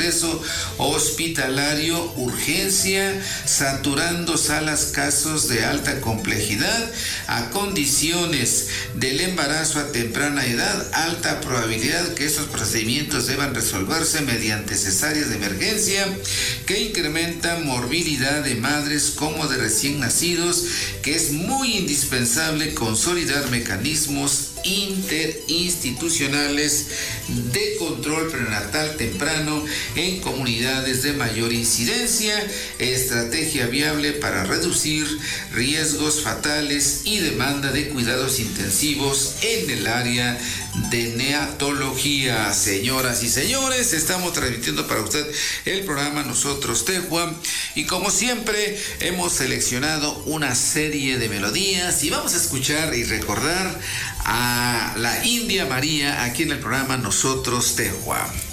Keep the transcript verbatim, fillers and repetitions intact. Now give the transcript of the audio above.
ingreso hospitalario, urgencia, saturando salas casos de alta complejidad, a condiciones del embarazo a temprana edad, alta probabilidad que esos procedimientos deban resolverse mediante cesáreas de emergencia, que incrementan morbilidad de madres como de recién nacidos, que es muy indispensable consolidar mecanismos interinstitucionales de control prenatal temprano en comunidades de mayor incidencia, estrategia viable para reducir riesgos fatales y demanda de cuidados intensivos en el área de neonatología. Señoras y señores, estamos transmitiendo para usted el programa Nosotros Tehua, y como siempre hemos seleccionado una serie de melodías y vamos a escuchar y recordar a la India María aquí en el programa Nosotros Tehua.